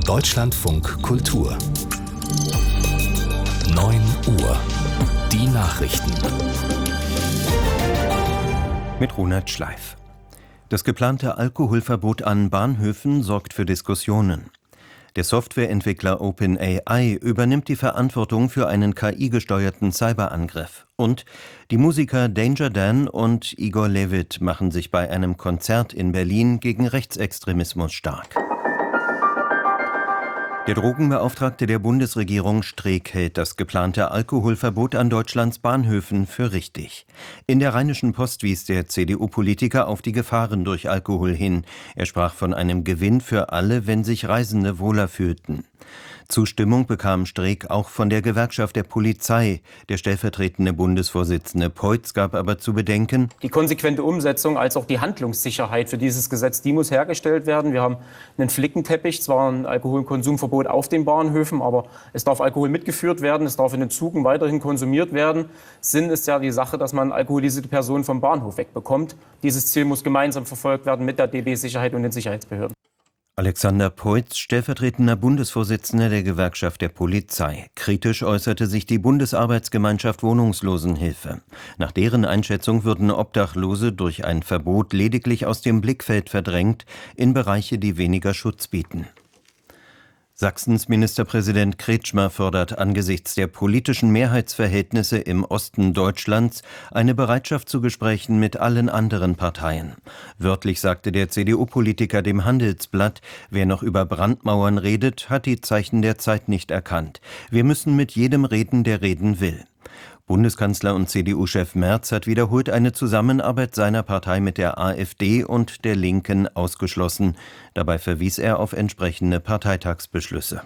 Deutschlandfunk Kultur 9 Uhr. Die Nachrichten. Mit Ronald Schleif. Das geplante Alkoholverbot an Bahnhöfen sorgt für Diskussionen. Der Softwareentwickler OpenAI übernimmt die Verantwortung für einen KI-gesteuerten Cyberangriff. Und die Musiker Danger Dan und Igor Levit machen sich bei einem Konzert in Berlin gegen Rechtsextremismus stark. Der Drogenbeauftragte der Bundesregierung Streeck hält das geplante Alkoholverbot an Deutschlands Bahnhöfen für richtig. In der Rheinischen Post wies der CDU-Politiker auf die Gefahren durch Alkohol hin. Er sprach von einem Gewinn für alle, wenn sich Reisende wohler fühlten. Zustimmung bekam Streeck auch von der Gewerkschaft der Polizei. Der stellvertretende Bundesvorsitzende Peutz gab aber zu bedenken: Die konsequente Umsetzung als auch die Handlungssicherheit für dieses Gesetz, die muss hergestellt werden. Wir haben einen Flickenteppich, zwar ein Alkoholkonsumverbot auf den Bahnhöfen, aber es darf Alkohol mitgeführt werden, es darf in den Zügen weiterhin konsumiert werden. Sinn ist ja die Sache, dass man alkoholisierte Personen vom Bahnhof wegbekommt. Dieses Ziel muss gemeinsam verfolgt werden mit der DB Sicherheit und den Sicherheitsbehörden. Alexander Peutz, stellvertretender Bundesvorsitzender der Gewerkschaft der Polizei. Kritisch äußerte sich die Bundesarbeitsgemeinschaft Wohnungslosenhilfe. Nach deren Einschätzung würden Obdachlose durch ein Verbot lediglich aus dem Blickfeld verdrängt in Bereiche, die weniger Schutz bieten. Sachsens Ministerpräsident Kretschmer fordert angesichts der politischen Mehrheitsverhältnisse im Osten Deutschlands eine Bereitschaft zu Gesprächen mit allen anderen Parteien. Wörtlich sagte der CDU-Politiker dem Handelsblatt: Wer noch über Brandmauern redet, hat die Zeichen der Zeit nicht erkannt. Wir müssen mit jedem reden, der reden will. Bundeskanzler und CDU-Chef Merz hat wiederholt eine Zusammenarbeit seiner Partei mit der AfD und der Linken ausgeschlossen. Dabei verwies er auf entsprechende Parteitagsbeschlüsse.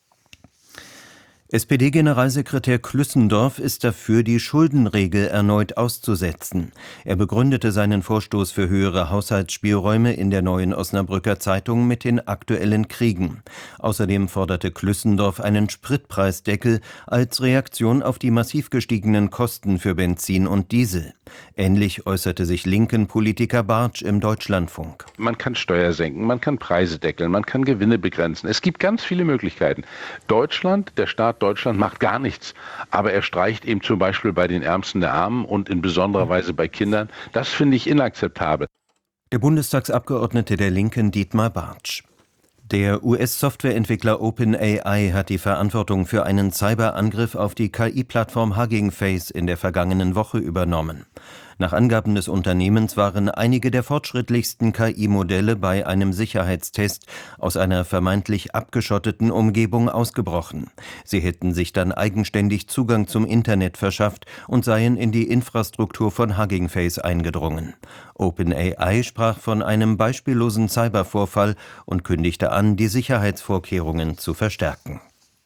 SPD-Generalsekretär Klüssendorf ist dafür, die Schuldenregel erneut auszusetzen. Er begründete seinen Vorstoß für höhere Haushaltsspielräume in der Neuen Osnabrücker Zeitung mit den aktuellen Kriegen. Außerdem forderte Klüssendorf einen Spritpreisdeckel als Reaktion auf die massiv gestiegenen Kosten für Benzin und Diesel. Ähnlich äußerte sich linken Politiker Bartsch im Deutschlandfunk. Man kann Steuer senken, man kann Preise deckeln, man kann Gewinne begrenzen. Es gibt ganz viele Möglichkeiten. Der Staat Deutschland macht gar nichts, aber er streicht eben zum Beispiel bei den Ärmsten der Armen und in besonderer Weise bei Kindern. Das finde ich inakzeptabel. Der Bundestagsabgeordnete der Linken Dietmar Bartsch. Der US-Softwareentwickler OpenAI hat die Verantwortung für einen Cyberangriff auf die KI-Plattform Hugging Face in der vergangenen Woche übernommen. Nach Angaben des Unternehmens waren einige der fortschrittlichsten KI-Modelle bei einem Sicherheitstest aus einer vermeintlich abgeschotteten Umgebung ausgebrochen. Sie hätten sich dann eigenständig Zugang zum Internet verschafft und seien in die Infrastruktur von Hugging Face eingedrungen. OpenAI sprach von einem beispiellosen Cybervorfall und kündigte an, die Sicherheitsvorkehrungen zu verstärken.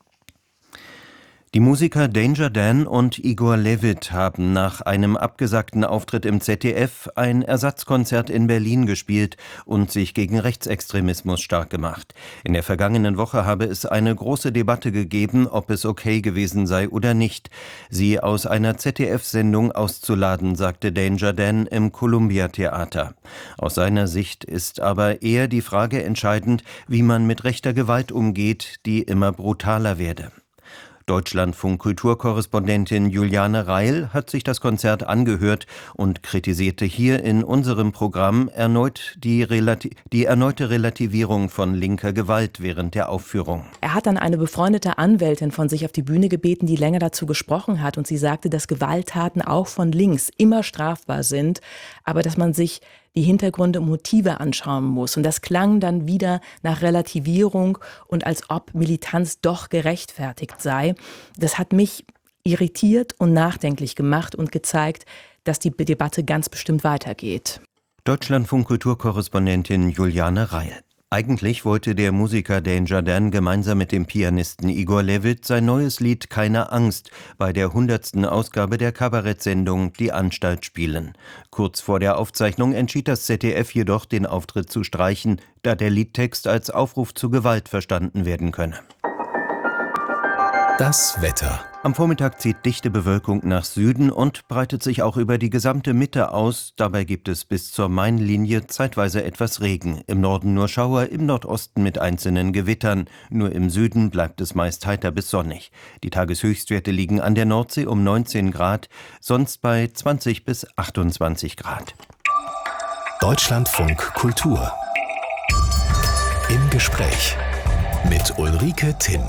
Die Musiker Danger Dan und Igor Levit haben nach einem abgesagten Auftritt im ZDF ein Ersatzkonzert in Berlin gespielt und sich gegen Rechtsextremismus stark gemacht. In der vergangenen Woche habe es eine große Debatte gegeben, ob es okay gewesen sei oder nicht, sie aus einer ZDF-Sendung auszuladen, sagte Danger Dan im Columbia-Theater. Aus seiner Sicht ist aber eher die Frage entscheidend, wie man mit rechter Gewalt umgeht, die immer brutaler werde. Deutschlandfunk-Kulturkorrespondentin Juliane Reil hat sich das Konzert angehört und kritisierte hier in unserem Programm erneut die erneute Relativierung von linker Gewalt während der Aufführung. Er hat dann eine befreundete Anwältin von sich auf die Bühne gebeten, die länger dazu gesprochen hat, und sie sagte, dass Gewalttaten auch von links immer strafbar sind, aber dass man sich die Hintergründe und Motive anschauen muss. Und das klang dann wieder nach Relativierung und als ob Militanz doch gerechtfertigt sei. Das hat mich irritiert und nachdenklich gemacht und gezeigt, dass die Debatte ganz bestimmt weitergeht. Deutschlandfunk-Kulturkorrespondentin Juliane Reil. Eigentlich wollte der Musiker Danger Dan gemeinsam mit dem Pianisten Igor Levit sein neues Lied »Keine Angst« bei der 100. Ausgabe der Kabarettsendung »Die Anstalt« spielen. Kurz vor der Aufzeichnung entschied das ZDF jedoch, den Auftritt zu streichen, da der Liedtext als Aufruf zu Gewalt verstanden werden könne. Das Wetter. Am Vormittag zieht dichte Bewölkung nach Süden und breitet sich auch über die gesamte Mitte aus. Dabei gibt es bis zur Mainlinie zeitweise etwas Regen. Im Norden nur Schauer, im Nordosten mit einzelnen Gewittern. Nur im Süden bleibt es meist heiter bis sonnig. Die Tageshöchstwerte liegen an der Nordsee um 19 Grad, sonst bei 20 bis 28 Grad. Deutschlandfunk Kultur. Im Gespräch mit Ulrike Timm.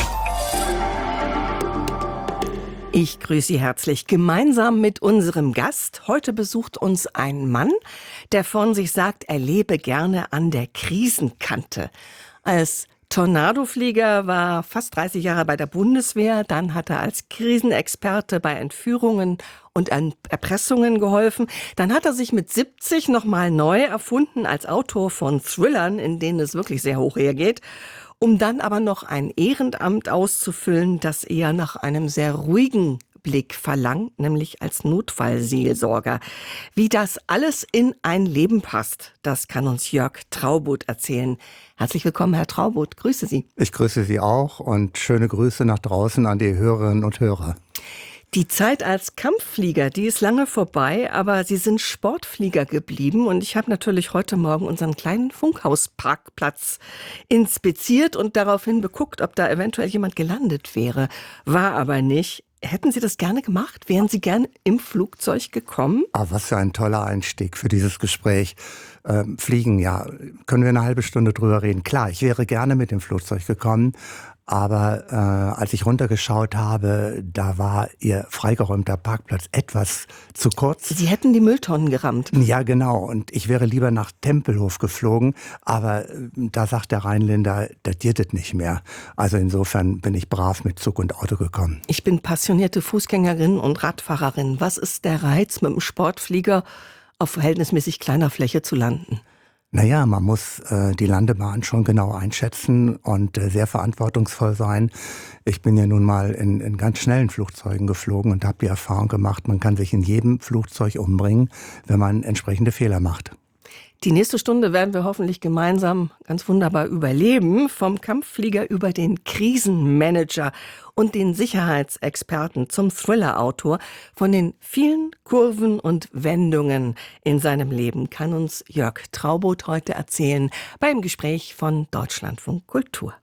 Ich grüße Sie herzlich. Gemeinsam mit unserem Gast. Heute besucht uns ein Mann, der von sich sagt, er lebe gerne an der Krisenkante. Als Tornadoflieger war fast 30 Jahre bei der Bundeswehr. Dann hat er als Krisenexperte bei Entführungen und Erpressungen geholfen. Dann hat er sich mit 70 nochmal neu erfunden als Autor von Thrillern, in denen es wirklich sehr hoch hergeht. Um dann aber noch ein Ehrenamt auszufüllen, das eher nach einem sehr ruhigen Blick verlangt, nämlich als Notfallseelsorger. Wie das alles in ein Leben passt, das kann uns Jörg Traubot erzählen. Herzlich willkommen, Herr Traubot. Grüße Sie. Ich grüße Sie auch und schöne Grüße nach draußen an die Hörerinnen und Hörer. Die Zeit als Kampfflieger, die ist lange vorbei, aber Sie sind Sportflieger geblieben und ich habe natürlich heute Morgen unseren kleinen Funkhausparkplatz inspiziert und daraufhin beguckt, ob da eventuell jemand gelandet wäre. War aber nicht. Hätten Sie das gerne gemacht? Wären Sie gern im Flugzeug gekommen? Ah, was für ein toller Einstieg für dieses Gespräch. Fliegen, ja, können wir eine halbe Stunde drüber reden. Klar, ich wäre gerne mit dem Flugzeug gekommen. Aber als ich runtergeschaut habe, da war Ihr freigeräumter Parkplatz etwas zu kurz. Sie hätten die Mülltonnen gerammt. Ja, genau. Und ich wäre lieber nach Tempelhof geflogen. Aber da sagt der Rheinländer, das geht es nicht mehr. Also insofern bin ich brav mit Zug und Auto gekommen. Ich bin passionierte Fußgängerin und Radfahrerin. Was ist der Reiz, mit dem Sportflieger auf verhältnismäßig kleiner Fläche zu landen? Naja, man muss die Landebahn schon genau einschätzen und sehr verantwortungsvoll sein. Ich bin ja nun mal in ganz schnellen Flugzeugen geflogen und habe die Erfahrung gemacht, man kann sich in jedem Flugzeug umbringen, wenn man entsprechende Fehler macht. Die nächste Stunde werden wir hoffentlich gemeinsam ganz wunderbar überleben. Vom Kampfflieger über den Krisenmanager und den Sicherheitsexperten zum Thriller-Autor. Von den vielen Kurven und Wendungen in seinem Leben kann uns Jörg Traubot heute erzählen beim Gespräch von Deutschlandfunk Kultur.